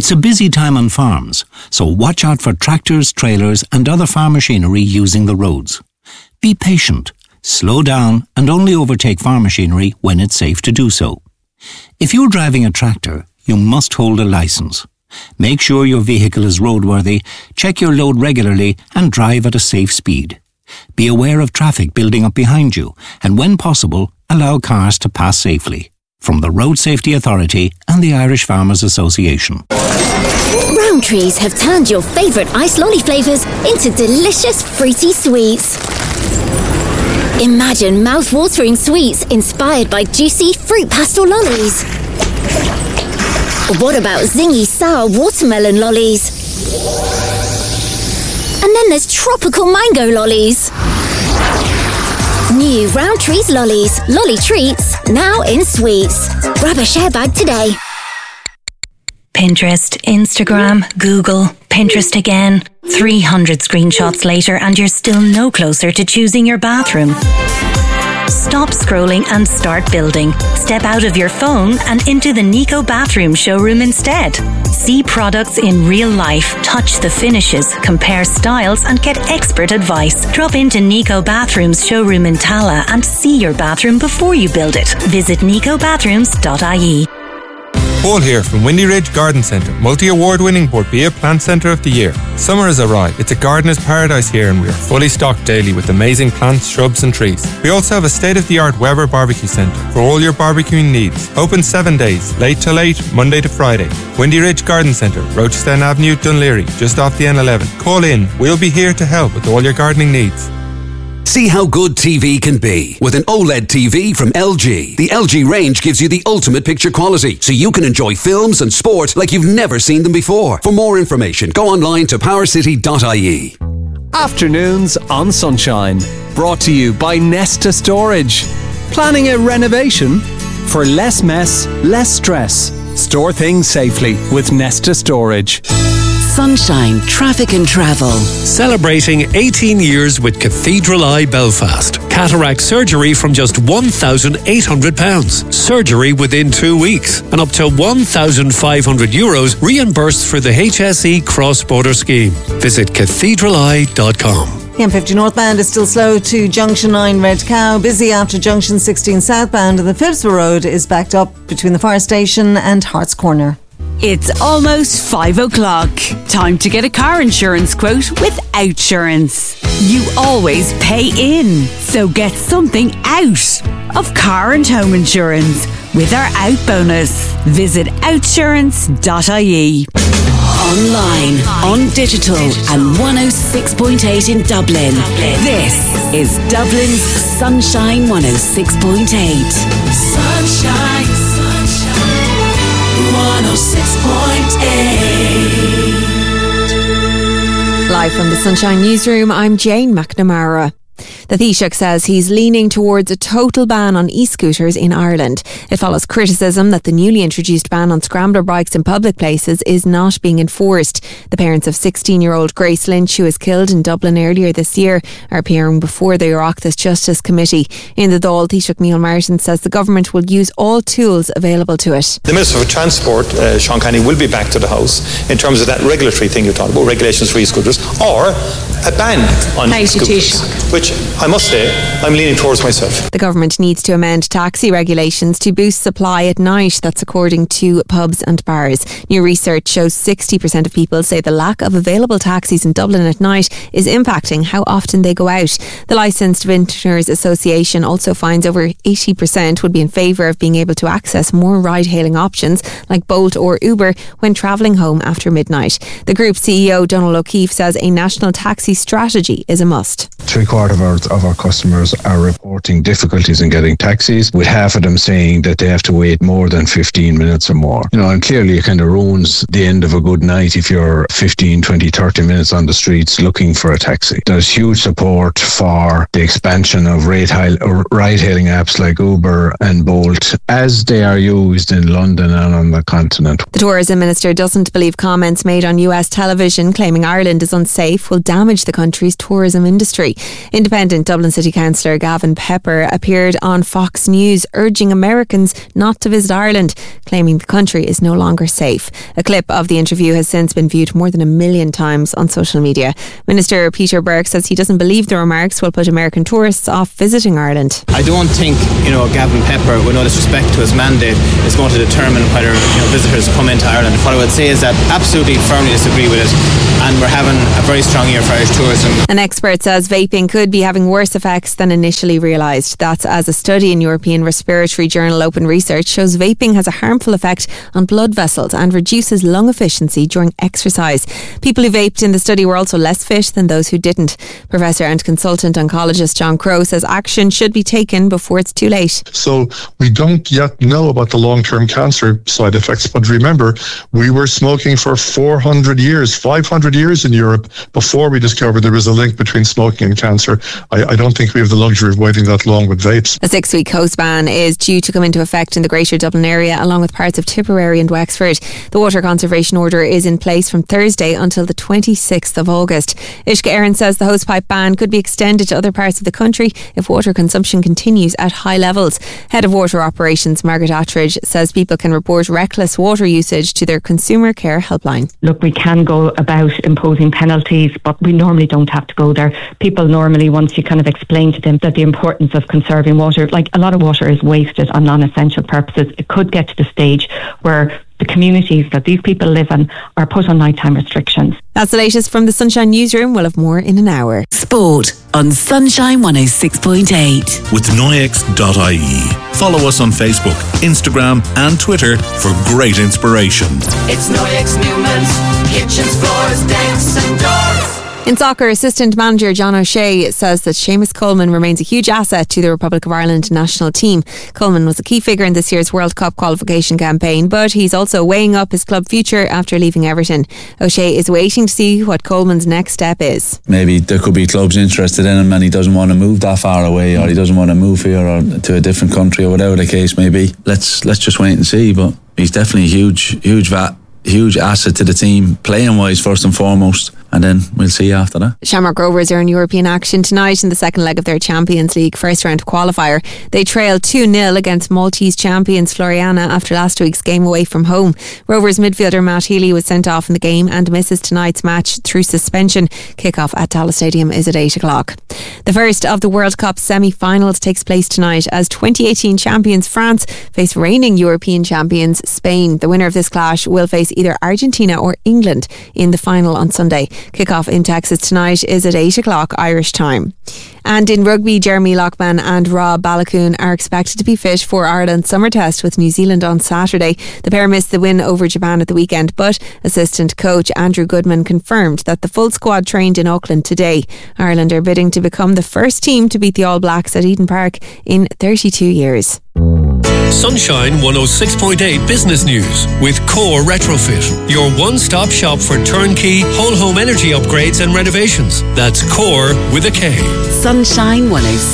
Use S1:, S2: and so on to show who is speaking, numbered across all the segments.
S1: It's a busy time on farms, so watch out for tractors, trailers and other farm machinery using the roads. Be patient, slow down and only overtake farm machinery when it's safe to do so. If you're driving a tractor, you must hold a licence. Make sure your vehicle is roadworthy, check your load regularly and drive at a safe speed. Be aware of traffic building up behind you and when possible, allow cars to pass safely. From the Road Safety Authority and the Irish Farmers Association.
S2: Rowntree's have turned your favourite ice lolly flavours into delicious fruity sweets. Imagine mouth-watering sweets inspired by juicy fruit pastel lollies. Or what about zingy sour watermelon lollies? And then there's tropical mango lollies. New Rowntree's lollies, lolly treats, now in sweets. Grab a share bag today.
S3: Pinterest, Instagram, Google, Pinterest again. 300 screenshots later and you're still no closer to choosing your bathroom. Stop scrolling and start building. Step out of your phone and into the Nico Bathroom showroom instead. See products in real life, touch the finishes, compare styles and get expert advice. Drop into Nico Bathroom's showroom in Tala and see your bathroom before you build it. Visit nicobathrooms.ie.
S4: Paul here from Windy Ridge Garden Centre, multi-award-winning Borbia Plant Centre of the Year. Summer has arrived. It's a gardener's paradise here and we are fully stocked daily with amazing plants, shrubs and trees. We also have a state-of-the-art Weber Barbecue Centre for all your barbecuing needs. Open 7 days, late till 8, Monday to Friday. Windy Ridge Garden Centre, Rochestown Avenue, Dunleary, just off the N11. Call in. We'll be here to help with all your gardening needs.
S5: See how good TV can be with an OLED TV from LG. The LG range gives you the ultimate picture quality, so you can enjoy films and sport like you've never seen them before. For more information, go online to powercity.ie.
S6: Afternoons on Sunshine. Brought to you by Nesta Storage. Planning a renovation? For less mess, less stress. Store things safely with Nesta Storage.
S7: Sunshine Traffic and Travel.
S8: Celebrating 18 years with Cathedral Eye Belfast. Cataract surgery from just £1,800. Surgery within 2 weeks. And up to €1,500 reimbursed for the HSE cross-border scheme. Visit cathedraleye.com.
S9: The M50 northbound is still slow to Junction 9 Red Cow. Busy after Junction 16 southbound, and the Phibsborough Road is backed up between the fire station and Hart's Corner.
S10: It's almost 5 o'clock. Time to get a car insurance quote with Outsurance. You always pay in, so get something out of car and home insurance with our Out bonus. Visit outsurance.ie.
S7: Online, on digital and 106.8 in Dublin. This is Dublin's Sunshine 106.8. Sunshine, sunshine, 106.8.
S11: Live from the Sunshine Newsroom, I'm Jane McNamara. The Taoiseach says he's leaning towards a total ban on e-scooters in Ireland. It follows criticism that the newly introduced ban on scrambler bikes in public places is not being enforced. The parents of 16-year-old Grace Lynch, who was killed in Dublin earlier this year, are appearing before the Oireachtas Justice Committee. In the Dáil, Taoiseach Neil Martin says the government will use all tools available to it.
S12: The Minister for Transport, Sean Kenny, will be back to the House in terms of that regulatory thing you're talking about, regulations for e-scooters, or a ban on scooters, which I must say I'm leaning towards myself.
S11: The government needs to amend taxi regulations to boost supply at night. That's according to pubs and bars. New research shows 60% of people say the lack of available taxis in Dublin at night is impacting how often they go out. The Licensed Vintners Association also finds over 80% would be in favour of being able to access more ride-hailing options like Bolt or Uber when travelling home after midnight. The group CEO Donald O'Keefe says a national taxi strategy is a must.
S13: 3/4 of our customers are reporting difficulties in getting taxis, with half of them saying that they have to wait more than 15 minutes or more. And clearly it kind of ruins the end of a good night if you're 15, 20, 30 minutes on the streets looking for a taxi. There's huge support for the expansion of ride-hailing apps like Uber and Bolt as they are used in London and on the continent.
S11: The Tourism Minister doesn't believe comments made on US television claiming Ireland is unsafe will damage the country's tourism industry. Independent Independent Dublin City Councillor Gavin Pepper appeared on Fox News urging Americans not to visit Ireland, claiming the country is no longer safe. A clip of the interview has since been viewed more than 1 million times on social media. Minister Peter Burke says he doesn't believe the remarks will put American tourists off visiting Ireland.
S14: I don't think, Gavin Pepper, with no disrespect to his mandate, is going to determine whether visitors come into Ireland. What I would say is that absolutely firmly disagree with it, and we're having a very strong year for Irish tourism.
S11: An expert says vaping could be having worse effects than initially realised. That's as a study in European Respiratory Journal Open Research shows vaping has a harmful effect on blood vessels and reduces lung efficiency during exercise. People who vaped in the study were also less fit than those who didn't. Professor and consultant oncologist John Crowe says action should be taken before it's too late.
S15: So we don't yet know about the long-term cancer side effects, but remember, we were smoking for 400 years, 500 years in Europe before we discovered there was a link between smoking and cancer. I don't think we have the luxury of waiting that long with vapes.
S11: A 6-week coast ban is due to come into effect in the Greater Dublin area along with parts of Tipperary and Wexford. The water conservation order is in place from Thursday until the 26th of August. Uisce Éireann says the hosepipe ban could be extended to other parts of the country if water consumption continues at high levels. Head of Water Operations Margaret Attridge says people can report reckless water usage to their consumer care helpline.
S16: Look, we can go about imposing penalties, but we normally don't have to go there. People normally, once you kind of explain to them that the importance of conserving water, like a lot of water is wasted on non-essential purposes, it could get to the stage where the communities that these people live in are put on nighttime restrictions.
S11: That's the latest from the Sunshine Newsroom. We'll have more in an hour.
S7: Sport on Sunshine 106.8.
S17: With Noyex.ie. Follow us on Facebook, Instagram and Twitter for great inspiration.
S18: It's Noyex Newman's kitchens, floors, decks and doors.
S11: In soccer, assistant manager John O'Shea says that Seamus Coleman remains a huge asset to the Republic of Ireland national team. Coleman was a key figure in this year's World Cup qualification campaign, but he's also weighing up his club future after leaving Everton. O'Shea is waiting to see what Coleman's next step is.
S19: Maybe there could be clubs interested in him and he doesn't want to move that far away, or he doesn't want to move here or to a different country, or whatever the case may be. Let's just wait and see, but he's definitely a huge asset to the team, playing wise first and foremost, and then we'll see after that.
S11: Shamrock Rovers are in European action tonight in the second leg of their Champions League first round qualifier. They trailed 2-0 against Maltese champions Floriana after last week's game away from home. Rovers midfielder Matt Healy was sent off in the game and misses tonight's match through suspension. Kick-off at Tallaght Stadium is at 8 o'clock. The first of the World Cup semi-finals takes place tonight as 2018 champions France face reigning European champions Spain. The winner of this clash will face either Argentina or England in the final on Sunday. Kick-off in Texas tonight is at 8 o'clock Irish time. And in rugby, Jeremy Lockman and Rob Balakoon are expected to be fit for Ireland's summer test with New Zealand on Saturday. The pair missed the win over Japan at the weekend, but assistant coach Andrew Goodman confirmed that the full squad trained in Auckland today. Ireland are bidding to become the first team to beat the All Blacks at Eden Park in 32 years.
S8: Sunshine 106.8 Business News with Core Retrofit, your one-stop shop for turnkey whole home energy upgrades and renovations. That's Core with a K.
S7: Sunshine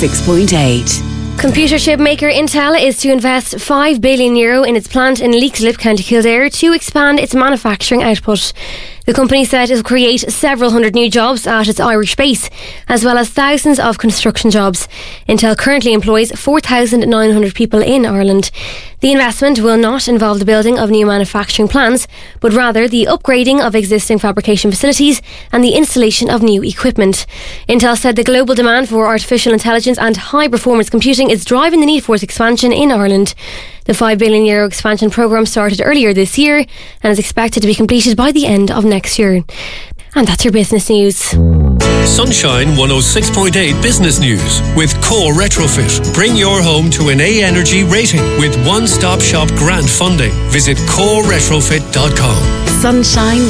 S7: 106.8.
S20: Computer chip maker Intel is to invest €5 billion in its plant in Leixlip, County Kildare, to expand its manufacturing output. The company said it will create several hundred new jobs at its Irish base, as well as thousands of construction jobs. Intel currently employs 4,900 people in Ireland. The investment will not involve the building of new manufacturing plants, but rather the upgrading of existing fabrication facilities and the installation of new equipment. Intel said the global demand for artificial intelligence and high-performance computing is driving the need for its expansion in Ireland. The €5 billion expansion programme started earlier this year and is expected to be completed by the end of next year. And that's your business news.
S8: Sunshine 106.8 Business News with Core Retrofit. Bring your home to an A Energy rating with one-stop shop grant funding. Visit coreretrofit.com.
S7: Sunshine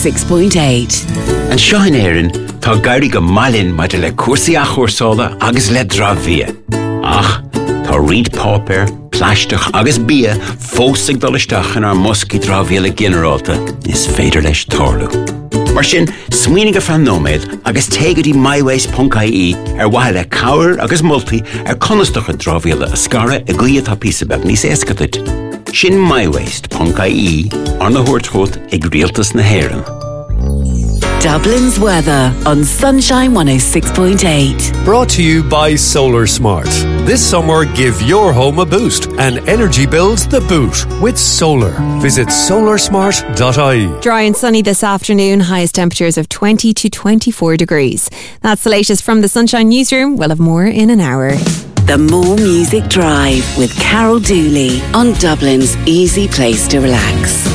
S7: 106.8.
S21: And Sean Éireann, tá gairí go mailinn maidir le cuasaí a chóirsála agus le drámhia. Ach, tá riad pápéir, pláisteach agus bia fósaigh dolisteach in ar moscaí drámhíle generálta is féidir leis tarlú. Mar sin, smuoinnig a fran nóméid agus téigeadí myways.ie waithe le cabhair agus multaí conasteach a drámhíle a scara a gcuí atá písabeh níos éascataid. Sin myways.ie ar na huairteocht ag rialtas na hÉireann.
S7: Dublin's weather on Sunshine 106.8.
S8: Brought to you by Solar Smart. This summer, give your home a boost and energy bills the boot with solar. Visit solarsmart.ie.
S11: Dry and sunny this afternoon, highest temperatures of 20 to 24 degrees. That's the latest from the Sunshine Newsroom. We'll have more in an hour.
S7: The More Music Drive with Carol Dooley on Dublin's easy place to relax.